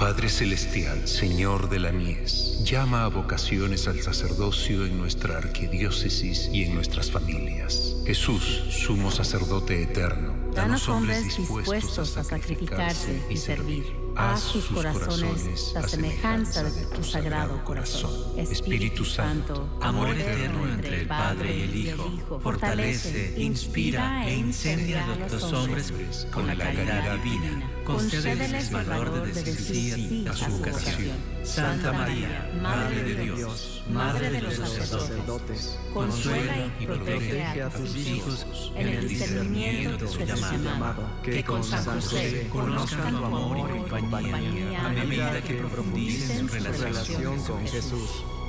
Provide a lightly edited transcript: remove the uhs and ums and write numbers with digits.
Padre Celestial, Señor de la mies, llama a vocaciones al sacerdocio en nuestra arquidiócesis y en nuestras familias. Jesús, sumo sacerdote eterno, danos hombres dispuestos a sacrificarse y servir. Haz sus corazones la semejanza de tu sagrado corazón. Espíritu Santo, amor eterno entre el Padre y el Hijo, fortalece, inspira e incendia a los hombres con la caridad divina. Concédeles el valor de decir sí a su vocación. Santa María, Madre de Dios, Madre de los sacerdotes, consuela y protege a tus hijos en el discernimiento de su llamado, que con San José conozcan tu amor y compañía a medida que profundicen su relación con Jesús.